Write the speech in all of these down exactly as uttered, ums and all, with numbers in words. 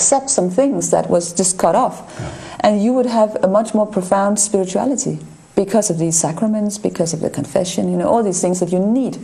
accept some things that was just cut off. Yeah. And you would have a much more profound spirituality because of these sacraments, because of the confession, you know, all these things that you need.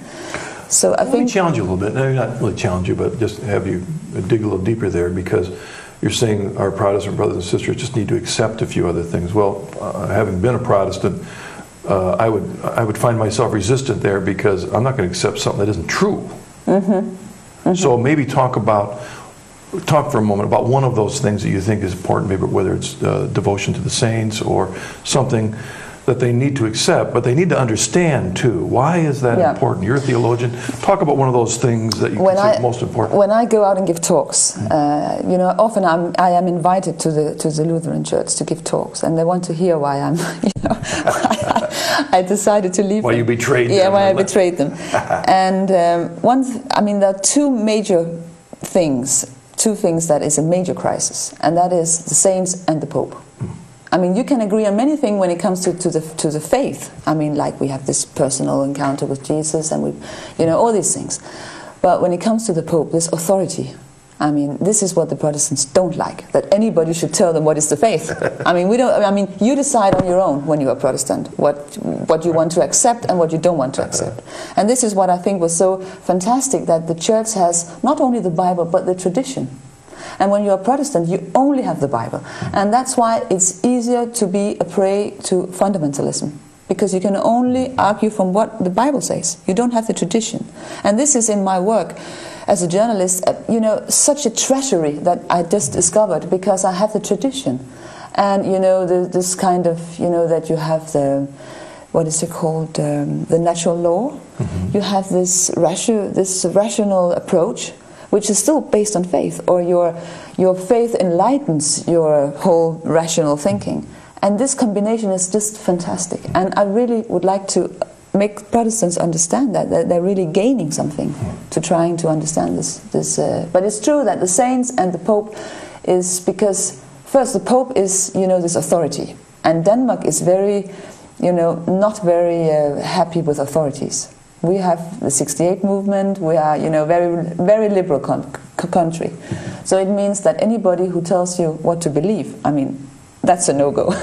So I Let think... me challenge you a little bit. No, not really challenge you, but just have you dig a little deeper there, because you're saying our Protestant brothers and sisters just need to accept a few other things. Well, uh, having been a Protestant, uh, I would I would find myself resistant there, because I'm not going to accept something that isn't true. Mm-hmm. Mm-hmm. So maybe talk about, talk for a moment about one of those things that you think is important, maybe whether it's uh, devotion to the saints or something that they need to accept, but they need to understand too. Why is that yeah. important? You're a theologian. Talk about one of those things that you when consider I, most important. When I go out and give talks, uh, you know, often I'm, I am invited to the to the Lutheran Church to give talks, and they want to hear why I'm, you know, why I, I decided to leave. Why them. you betrayed yeah, them. Yeah, why I betrayed them. And um, one, th I mean, there are two major things, two things that is a major crisis, and that is the saints and the Pope. I mean, you can agree on many things when it comes to, to the to the faith. I mean, like we have this personal encounter with Jesus, and we, you know, all these things. But when it comes to the Pope, this authority. I mean, this is what the Protestants don't like, that anybody should tell them what is the faith. I mean, we don't. I mean, you decide on your own when you are Protestant what what you want to accept and what you don't want to accept. And this is what I think was so fantastic, that the Church has not only the Bible but the tradition. And when you're a Protestant, you only have the Bible. And that's why it's easier to be a prey to fundamentalism, because you can only argue from what the Bible says. You don't have the tradition. And this is in my work as a journalist, you know, such a treasury that I just discovered, because I have the tradition. And, you know, the, this kind of, you know, that you have the, what is it called, um, the natural law. Mm-hmm. You have this, ratio, this rational approach, which is still based on faith, or your, your faith enlightens your whole rational thinking. And this combination is just fantastic. And I really would like to make Protestants understand that, that they're really gaining something to trying to understand this. this uh, but it's true that the saints and the Pope is because, first, the Pope is, you know, this authority. And Denmark is very, you know, not very uh, happy with authorities. We have the sixty-eight movement. We are, you know, very, very liberal con country. So it means that anybody who tells you what to believe, I mean, that's a no-go.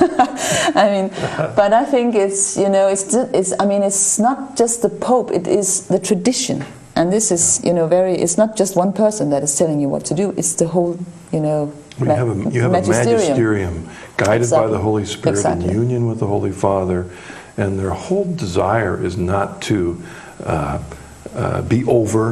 I mean, but I think it's, you know, it's, it's, I mean, it's not just the Pope. It is the tradition, and this is, you know, very. It's not just one person that is telling you what to do. It's the whole, you know. Well, you have a, you have magisterium. a magisterium guided exactly. by the Holy Spirit exactly. in union with the Holy Father, and their whole desire is not to Uh, uh, be over,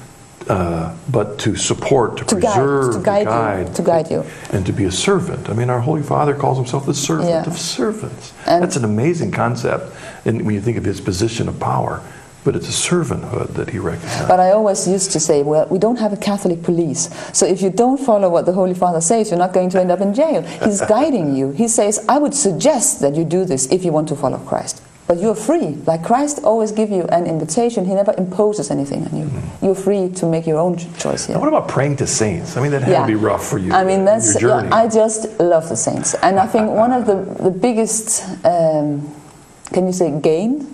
uh, but to support, to, to preserve, guide, to guide, to guide, you, to guide you, and to be a servant. I mean, our Holy Father calls himself the servant yeah. of servants. And that's an amazing concept, and when you think of his position of power. But it's a servanthood that he recognizes. But I always used to say, well, we don't have a Catholic police, so if you don't follow what the Holy Father says, you're not going to end up in jail. He's guiding you. He says, I would suggest that you do this if you want to follow Christ. But you're free. Like Christ always gives you an invitation. He never imposes anything on you. Mm-hmm. You're free to make your own choice here. Now what about praying to saints? I mean, that had yeah. to be rough for you. I mean, that's, your journey. I just love the saints. And I think one of the, the biggest, um, can you say, gain?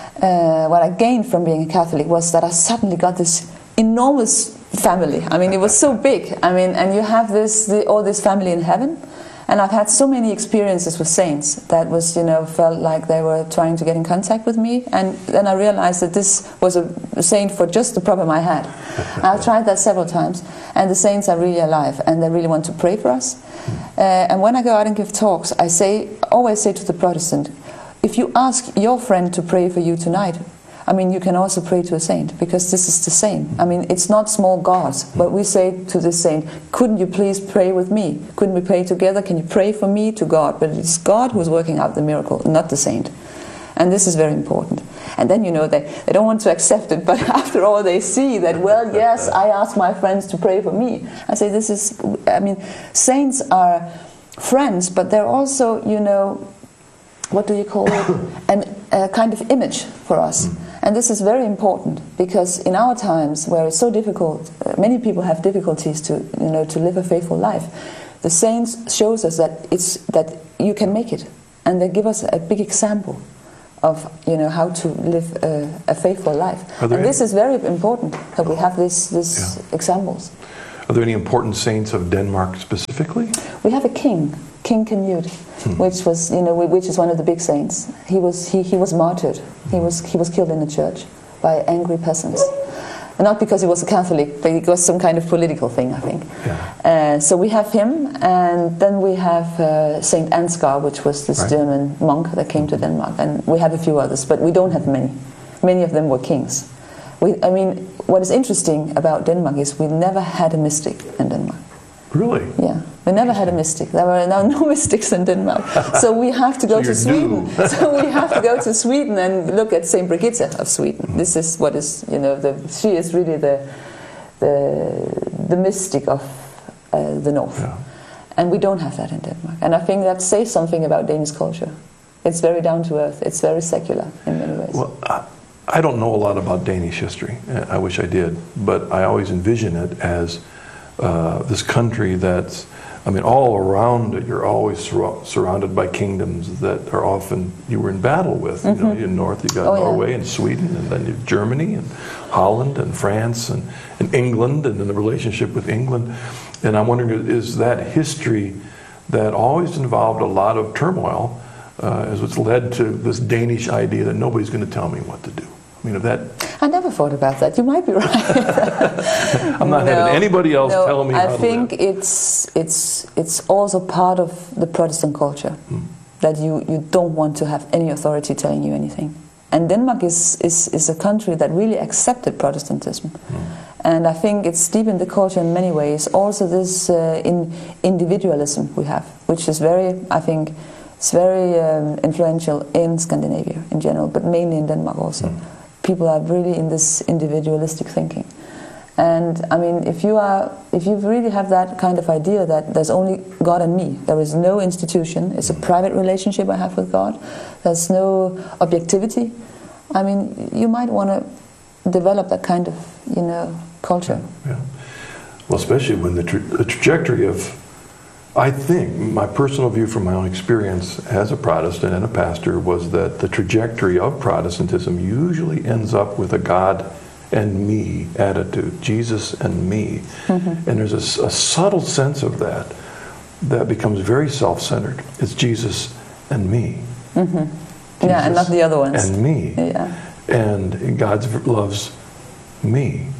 Uh, what I gained from being a Catholic was that I suddenly got this enormous family. I mean, it was so big. I mean, and you have this, the, all this family in heaven. And I've had so many experiences with saints that was, you know, felt like they were trying to get in contact with me. And then I realized that this was a, a saint for just the problem I had. I've tried that several times. And the saints are really alive, and they really want to pray for us. Uh, and when I go out and give talks, I say, always say to the Protestant, if you ask your friend to pray for you tonight, I mean, you can also pray to a saint, because this is the same. I mean, it's not small gods, but we say to the saint, couldn't you please pray with me? Couldn't we pray together? Can you pray for me to God? But it's God who's working out the miracle, not the saint. And this is very important. And then, you know, they, they don't want to accept it, but after all they see that, well, yes, I ask my friends to pray for me. I say this is, I mean, saints are friends, but they're also, you know, what do you call it, an, a kind of image for us. And this is very important, because in our times where it's so difficult, uh, many people have difficulties to, you know, to live a faithful life. The saints shows us that it's that you can make it, and they give us a big example of, you know, how to live a, a faithful life. And this is very important that we have this, this yeah. examples. Are there any important saints of Denmark specifically? We have a king, King Canute, hmm. which was, you know, which is one of the big saints. He was he, he was martyred. He was he was killed in the church by angry peasants. Not because he was a Catholic, but it was some kind of political thing, I think. Yeah. Uh, so we have him, and then we have uh, Saint Ansgar, which was this right. German monk that came to Denmark, and we have a few others, but we don't have many. Many of them were kings. We, I mean, what is interesting about Denmark is we never had a mystic in Denmark. Really? Yeah, we never had a mystic. There were no, no mystics in Denmark. So we have to go so to Sweden. So we have to go to Sweden and look at Saint Brigitte of Sweden. Mm-hmm. This is what is, you know, the, she is really the the the mystic of uh, the north. Yeah. And we don't have that in Denmark. And I think that says something about Danish culture. It's very down to earth. It's very secular in many ways. Well, I, I don't know a lot about Danish history. I wish I did, but I always envision it as Uh, this country that's, I mean, all around it, you're always sur surrounded by kingdoms that are often you were in battle with. Mm-hmm. You know, in North you got oh, Norway yeah. and Sweden, and then you've Germany and Holland and France and, and England, and then the relationship with England. And I'm wondering, is that history that always involved a lot of turmoil, uh, is what's led to this Danish idea that nobody's going to tell me what to do? I mean, if that. I never thought about that. You might be right. I'm not no, having anybody else no, tell me how I to think live. it's it's it's also part of the Protestant culture hmm. that you you don't want to have any authority telling you anything. And Denmark is is is a country that really accepted Protestantism, hmm. and I think it's deep in the culture in many ways. Also, this uh, in individualism we have, which is very, I think, it's very um, influential in Scandinavia in general, but mainly in Denmark also. Hmm. People are really in this individualistic thinking, and I mean, if you are, if you really have that kind of idea that there's only God and me, there is no institution, it's a private relationship I have with God, there's no objectivity. I mean, you might want to develop that kind of, you know, culture. Yeah. Well, especially when the, tra the trajectory of, I think, my personal view from my own experience as a Protestant and a pastor was that the trajectory of Protestantism usually ends up with a God and me attitude, Jesus and me. Mm-hmm. And there's a, a subtle sense of that that becomes very self-centered. It's Jesus and me. Mm-hmm. Yeah, and not the other ones. And me. Yeah. And God loves me.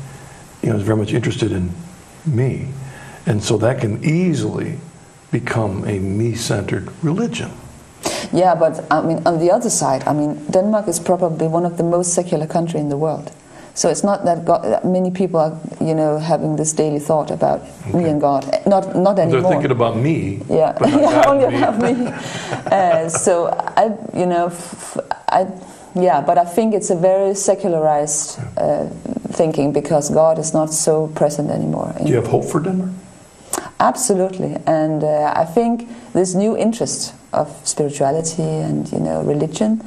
You know, is very much interested in me. And so that can easily become a me-centered religion. Yeah, but I mean, on the other side, I mean, Denmark is probably one of the most secular countries in the world. So it's not that, God, that many people are, you know, having this daily thought about okay. me and God. Not, not anymore. They're thinking about me. Yeah, but not yeah, God only me. about me. uh, so I, you know, f I, yeah, but I think it's a very secularized uh, thinking because God is not so present anymore. Do you have hope for Denmark? Absolutely, and uh, I think this new interest of spirituality and, you know, religion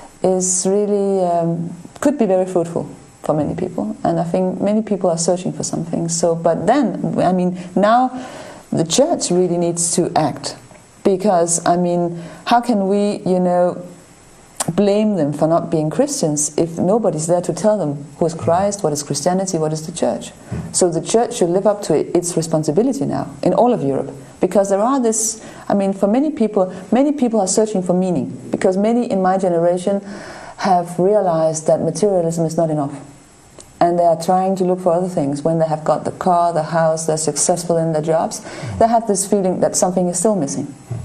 is really um, could be very fruitful for many people, and I think many people are searching for something. So, but then, I mean, now the church really needs to act, because I mean, how can we, you know, blame them for not being Christians if nobody's there to tell them who is Christ, what is Christianity, what is the church? So the church should live up to its responsibility now in all of Europe, because there are this, I mean, for many people, many people are searching for meaning, because many in my generation have realized that materialism is not enough. And they are trying to look for other things. When they have got the car, the house, they're successful in their jobs, they have this feeling that something is still missing.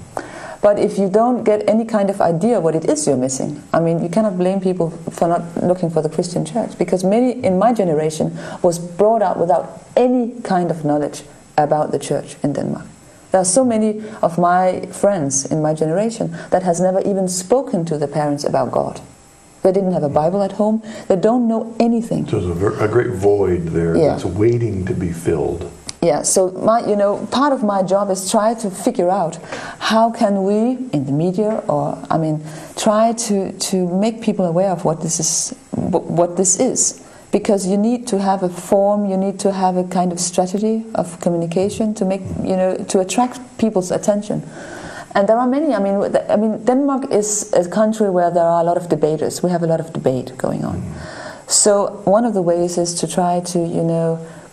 But if you don't get any kind of idea what it is you're missing, I mean, you cannot blame people for not looking for the Christian church, because many in my generation was brought up without any kind of knowledge about the church in Denmark. There are so many of my friends in my generation that has never even spoken to their parents about God. They didn't have a Bible at home. They don't know anything. So there's a, a great void there yeah. that's waiting to be filled. Yeah, so my, you know, part of my job is try to figure out how can we, in the media, or I mean, try to to make people aware of what this is, what this is, because you need to have a form, you need to have a kind of strategy of communication to make, you know, to attract people's attention. And there are many. I mean, I mean, Denmark is a country where there are a lot of debaters. We have a lot of debate going on. So one of the ways is to try to, you know,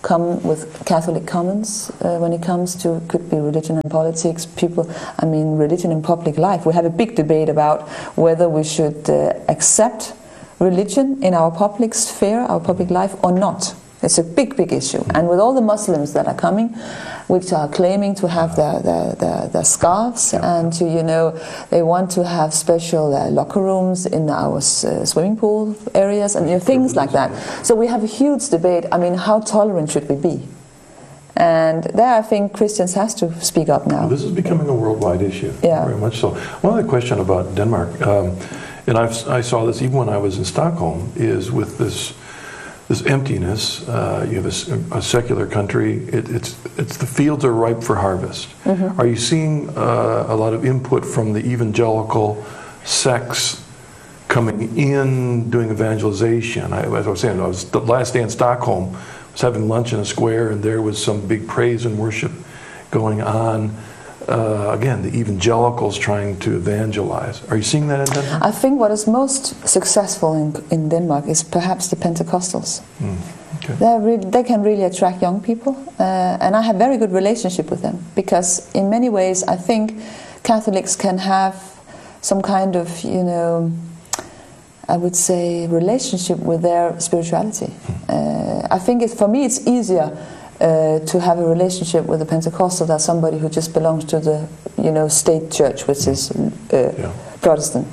come with Catholic comments uh, when it comes to, could be religion and politics, people, I mean religion and public life. We have a big debate about whether we should uh, accept religion in our public sphere, our public life, or not. It's a big, big issue. And with all the Muslims that are coming, which are claiming to have their, their, their, their scarves, yeah. and to, you know, they want to have special uh, locker rooms in our uh, swimming pool areas, and you know, things like that. So we have a huge debate. I mean, how tolerant should we be? And there I think Christians has to speak up now. Well, this is becoming a worldwide issue, yeah. very much so. One other question about Denmark, um, and I've, I saw this even when I was in Stockholm, is with this this emptiness. Uh, you have a, a secular country. It, it's it's the fields are ripe for harvest. Mm-hmm. Are you seeing uh, a lot of input from the evangelical sects coming in, doing evangelization? I, as I was saying, I was the last day in Stockholm. I was having lunch in a square, and there was some big praise and worship going on. Uh, again, the evangelicals trying to evangelize. Are you seeing that in Denmark? I think what is most successful in, in Denmark is perhaps the Pentecostals. Mm, okay. They're really, they can really attract young people, uh, and I have very good relationship with them, because in many ways I think Catholics can have some kind of, you know, I would say, relationship with their spirituality. Mm. Uh, I think it's, for me it's easier Uh, to have a relationship with a Pentecostal than somebody who just belongs to the, you know, state church, which is uh, yeah. Protestant.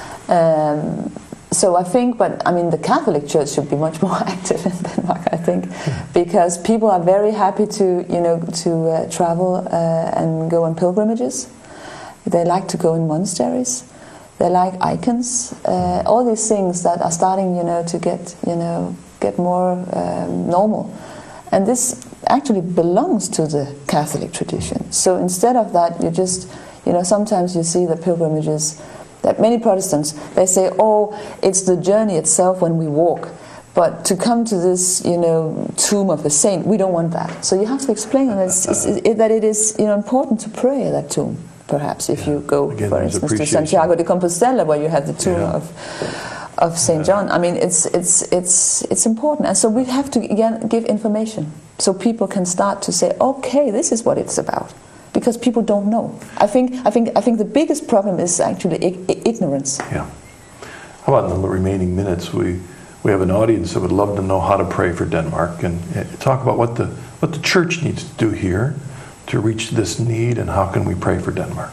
Um, so I think, but I mean, the Catholic Church should be much more active in Denmark, I think, because people are very happy to, you know, to uh, travel uh, and go on pilgrimages. They like to go in monasteries. They like icons. Uh, all these things that are starting, you know, to get, you know, get more um, normal. And this actually belongs to the Catholic tradition. So instead of that, you just, you know, sometimes you see the pilgrimages, that many Protestants, they say, oh, it's the journey itself when we walk. But to come to this, you know, tomb of a saint, we don't want that. So you have to explain that it's, it's, it, that it is, you know, important to pray at that tomb, perhaps, if yeah. you go, Again, for instance, to Santiago de Compostela, where you have the tomb yeah. of... of Saint John. I mean, it's it's it's it's important, and so we have to again give information so people can start to say, okay, this is what it's about, because people don't know. I think I think I think the biggest problem is actually ig- ignorance. Yeah. How about in the remaining minutes, we we have an audience that would love to know how to pray for Denmark, and talk about what the what the church needs to do here to reach this need, and how can we pray for Denmark?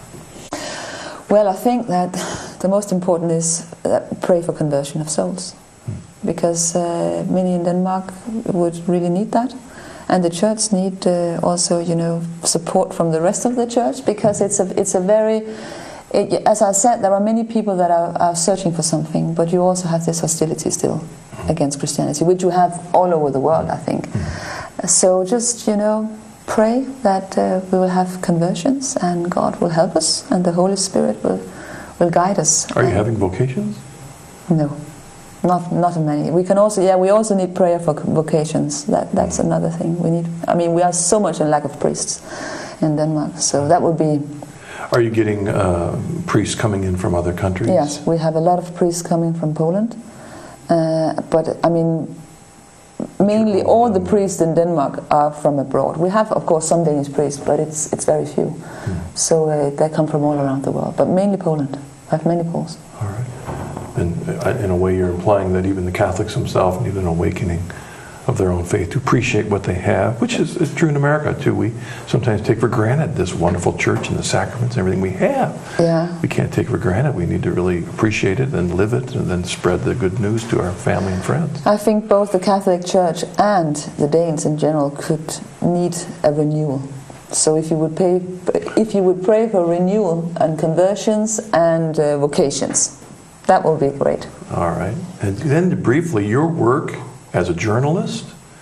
Well, I think that the most important is uh, pray for conversion of souls, because uh, many in Denmark would really need that, and the church need uh, also, you know, support from the rest of the church, because it's a it's a very, it, as I said, there are many people that are, are searching for something, but you also have this hostility still against Christianity, which you have all over the world, I think. So just, you know, pray that uh, we will have conversions, and God will help us, and the Holy Spirit will will guide us. Are you having vocations? No, not not many. We can also, yeah, we also need prayer for vocations. That that's mm. another thing we need. I mean, we are so much in lack of priests in Denmark, so that would be. Are you getting uh, priests coming in from other countries? Yes, we have a lot of priests coming from Poland, uh, but I mean. Mainly, all the priests in Denmark are from abroad. We have, of course, some Danish priests, but it's it's very few. Hmm. So uh, they come from all around the world. But mainly Poland. I have many Poles. All right. And uh, in a way, you're implying that even the Catholics themselves need an awakening of their own faith to appreciate what they have, which is, is true in America too. We sometimes take for granted this wonderful church and the sacraments and everything we have. Yeah. We can't take it for granted. We need to really appreciate it and live it, and then spread the good news to our family and friends. I think both the Catholic Church and the Danes in general could need a renewal. So if you would pay, if you would pray for renewal and conversions and uh, vocations, that would be great. All right. And then briefly, your work as a journalist,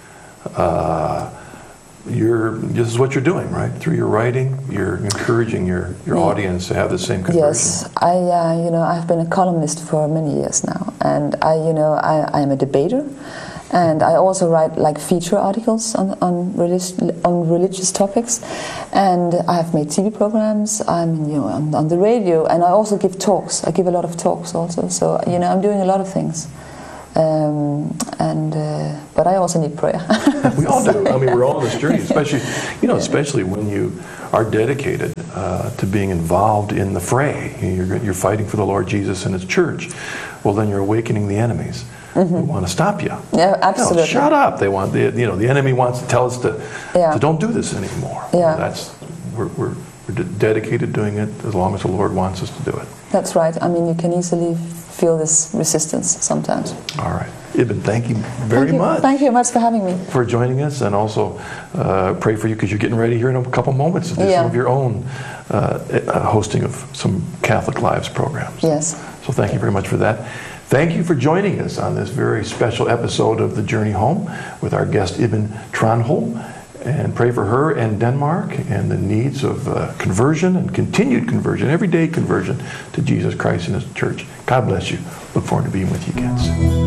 uh, you're, this is what you're doing, right? Through your writing, you're encouraging your, your yeah. audience to have the same conversion. Yes, I, uh, you know, I've been a columnist for many years now, and I, you know, I, I am a debater, and I also write like feature articles on on, religi- on religious topics, and I have made T V programs. I'm, you know, I'm on the radio, and I also give talks. I give a lot of talks also. So, you know, I'm doing a lot of things. Um, and uh, but I also need prayer. We all do. I mean, we're all on this journey, especially, you know, especially when you are dedicated uh, to being involved in the fray. You're, you're fighting for the Lord Jesus and His church. Well, then you're awakening the enemies mm-hmm. who want to stop you. Yeah, absolutely. No, shut up. They want the, you know, the enemy wants to tell us to, yeah. to don't do this anymore. Yeah. That's we're, we're we're dedicated to doing it as long as the Lord wants us to do it. That's right. I mean, you can easily feel this resistance sometimes. All right. Ibn, thank you very thank you. much. Thank you very much for having me. For joining us, and also uh, pray for you because you're getting ready here in a couple moments to do yeah. some of your own uh, uh, hosting of some Catholic Lives programs. Yes. So thank you very much for that. Thank you for joining us on this very special episode of The Journey Home with our guest Ibn Tranholm. And pray for her and Denmark and the needs of uh, conversion and continued conversion, everyday conversion to Jesus Christ and His church. God bless you. Look forward to being with you again soon.